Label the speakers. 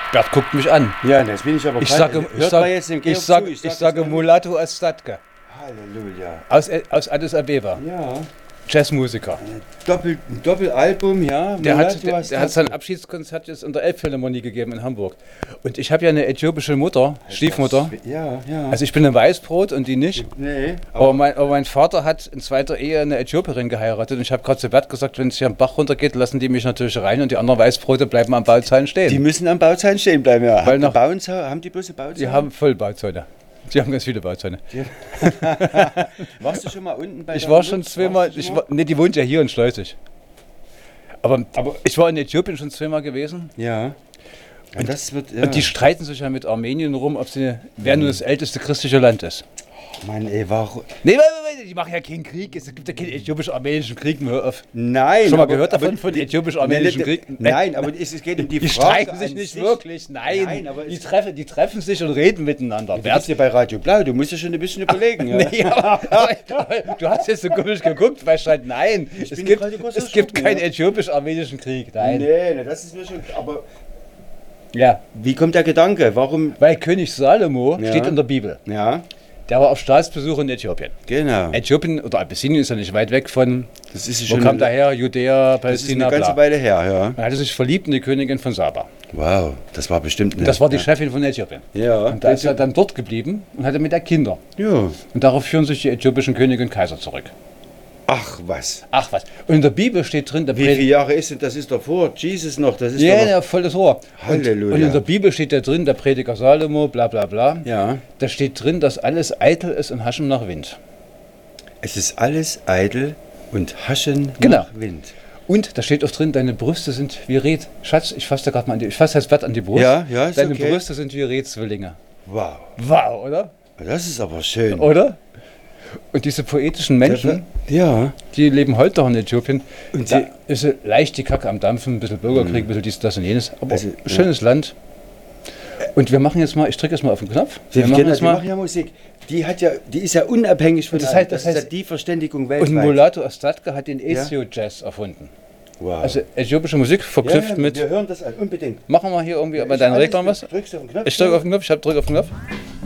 Speaker 1: Bert guckt mich an.
Speaker 2: Ja, das bin ich aber
Speaker 1: Ich sage Mulatu Astatke.
Speaker 2: Halleluja.
Speaker 1: Aus Addis Abeba.
Speaker 2: Ja.
Speaker 1: Jazzmusiker.
Speaker 2: Ein Doppelalbum, ja.
Speaker 1: Der hat sein Abschiedskonzert jetzt in der Elbphilharmonie gegeben in Hamburg. Und ich habe ja eine äthiopische Mutter, Stiefmutter.
Speaker 2: Ja.
Speaker 1: Also ich bin ein Weißbrot und die nicht.
Speaker 2: Nee.
Speaker 1: Aber mein Vater hat in zweiter Ehe eine Äthiopierin geheiratet. Und ich habe gerade zu Bert gesagt, wenn es hier am Bach runtergeht, lassen die mich natürlich rein und die anderen Weißbrote bleiben am Bauzaun stehen.
Speaker 2: Die müssen am Bauzaun stehen bleiben, ja.
Speaker 1: Weil
Speaker 2: Haben die bloße Bauzäune?
Speaker 1: Die haben voll Bauzäune. Die haben ganz viele Bauzäune.
Speaker 2: Warst du schon mal unten bei
Speaker 1: Ich war schon zweimal. Die wohnt ja hier in Schleusig. Aber ich war in Äthiopien schon zweimal gewesen.
Speaker 2: Ja.
Speaker 1: Und die streiten sich ja mit Armenien rum, wer nun das älteste christliche Land ist.
Speaker 2: Mann, ey, warum?
Speaker 1: Nee, die machen ja keinen Krieg. Es gibt ja keinen äthiopisch-armenischen Krieg. Hör auf.
Speaker 2: Nein.
Speaker 1: Schon mal gehört davon, von äthiopisch-armenischen Krieg?
Speaker 2: Nein, aber es geht um die Frage.
Speaker 1: Die streiten sich nicht wirklich. Nein, aber die treffen sich und reden miteinander.
Speaker 2: Du bist ja bei Radio Blau, du musst ja schon ein bisschen überlegen. Ja.
Speaker 1: Nee, aber du hast jetzt so komisch geguckt, weil nein, es gibt keinen äthiopisch-armenischen Krieg. Nein.
Speaker 2: Nee, das ist mir schon. Aber.
Speaker 1: Ja.
Speaker 2: Wie kommt der Gedanke? Warum?
Speaker 1: Weil König Salomo steht in der Bibel.
Speaker 2: Ja.
Speaker 1: Der war auf Staatsbesuch in Äthiopien.
Speaker 2: Genau.
Speaker 1: Äthiopien oder Abyssinien ist ja nicht weit weg von.
Speaker 2: Das ist
Speaker 1: wo kam daher? Judäa, Palästina.
Speaker 2: Das ist eine ganze Weile her, ja.
Speaker 1: Er hatte sich verliebt in die Königin von Saba.
Speaker 2: Wow, das war bestimmt eine.
Speaker 1: Das war die Chefin von Äthiopien.
Speaker 2: Ja.
Speaker 1: Und da ist er dann dort geblieben und hatte mit der Kinder.
Speaker 2: Ja.
Speaker 1: Und darauf führen sich die äthiopischen Könige und Kaiser zurück.
Speaker 2: Ach was.
Speaker 1: Und in der Bibel steht drin,
Speaker 2: wie viele Jahre ist denn das? Ist davor Jesus noch? Das ist
Speaker 1: ja, volles Rohr.
Speaker 2: Halleluja.
Speaker 1: Und in der Bibel steht da drin, der Prediger Salomo, bla bla bla.
Speaker 2: Ja.
Speaker 1: Da steht drin, dass alles eitel ist und haschen nach Wind.
Speaker 2: Es ist alles eitel und haschen
Speaker 1: nach
Speaker 2: Wind.
Speaker 1: Und da steht auch drin, deine Brüste sind wie Reh. Schatz, ich fasse da gerade mal das Blatt an die Brust.
Speaker 2: Ja, ist
Speaker 1: deine
Speaker 2: okay.
Speaker 1: Brüste sind wie Rehzwillinge.
Speaker 2: Wow.
Speaker 1: Wow, oder?
Speaker 2: Das ist aber schön.
Speaker 1: Oder? Und diese poetischen Menschen, die leben heute noch in Äthiopien. Und da ist leicht die Kacke am Dampfen, ein bisschen Bürgerkrieg, ein bisschen dies, das und jenes. Aber schönes Land. Und wir machen jetzt mal, ich drücke jetzt mal auf den Knopf.
Speaker 2: Wir machen ja Musik. Die ist ja unabhängig von
Speaker 1: das heißt,
Speaker 2: ist ja die Verständigung weltweit.
Speaker 1: Und Mulatu Astatke hat den Ethio-Jazz erfunden.
Speaker 2: Wow.
Speaker 1: Also äthiopische Musik verknüpft mit.
Speaker 2: Wir hören das unbedingt.
Speaker 1: Machen wir hier irgendwie bei deinen Reglern was?
Speaker 2: Drückst du auf den Knopf?
Speaker 1: Ich drücke auf den Knopf, drücke auf den Knopf.